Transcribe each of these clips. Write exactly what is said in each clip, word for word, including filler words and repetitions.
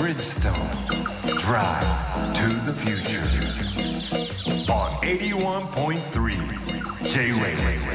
Bridgestone Drive to the Future on eighty-one point three J-Wave。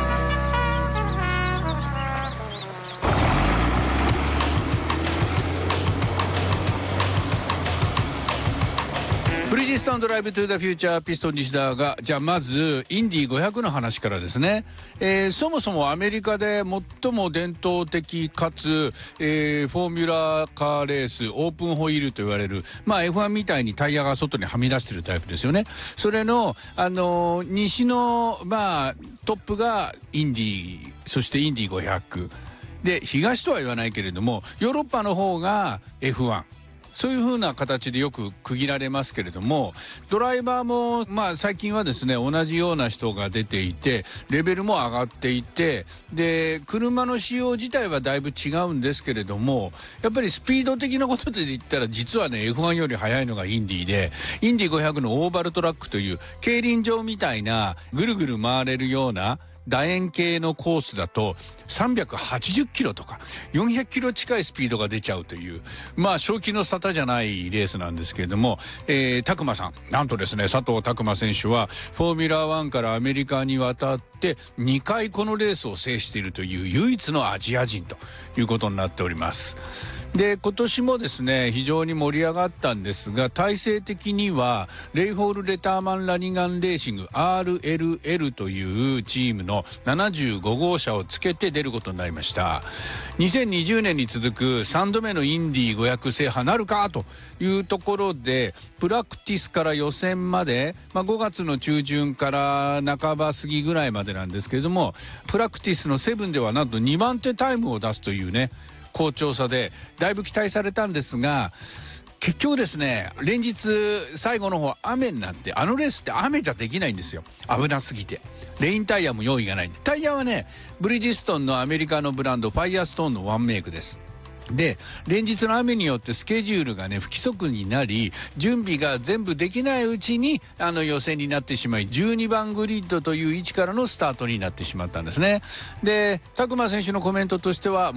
ブリヂストンドライブトゥーザフューチャーピストン西田が、じゃあまずインディーごひゃくの話からですね、えー、そもそもアメリカで最も伝統的かつ、えー、フォーミュラカーレースオープンホイールと言われる、まあ エフワン みたいにタイヤが外にはみ出してるタイプですよね。それの、あのー、西の、まあ、トップがインディー、そしてインディーごひゃくで、東とは言わないけれどもヨーロッパの方が エフワン、そういう風な形でよく区切られますけれども、ドライバーもまあ最近はですね同じような人が出ていてレベルも上がっていて、で車の仕様自体はだいぶ違うんですけれども、やっぱりスピード的なことで言ったら実はね エフワン より速いのがインディーで、インディーごひゃくのオーバルトラックという競輪場みたいなぐるぐる回れるような楕円形のコースだとさんびゃくはちじゅっキロとかよんひゃくキロ近いスピードが出ちゃうという、まあ正気の沙汰じゃないレースなんですけれども、えー、拓磨さん、なんとですね佐藤拓磨選手はフォーミュラーワンからアメリカに渡ってにかいこのレースを制しているという唯一のアジア人ということになっております。で今年もですね非常に盛り上がったんですが、体制的にはレイホール・レターマン・ラニガン・レーシング アールエルエル というチームのななじゅうごごうしゃをつけて出ることになりました。にせんにじゅうねんに続くさんどめのインディーごひゃく制覇なるかというところで、プラクティスから予選まで、まあ、ごがつの中旬から半ば過ぎぐらいまでなんですけれども、プラクティスのセブンではなんとにばんてタイムを出すというね好調さでだいぶ期待されたんですが、結局ですね連日最後の方雨になって、あのレースって雨じゃできないんですよ、危なすぎて。レインタイヤも用意がないんで、タイヤはねブリヂストンのアメリカのブランドファイアストーンのワンメイクです。で連日の雨によってスケジュールがね不規則になり、準備が全部できないうちにあの予選になってしまい、じゅうにばんグリッドという位置からのスタートになってしまったんですね。で拓磨選手のコメントとしては、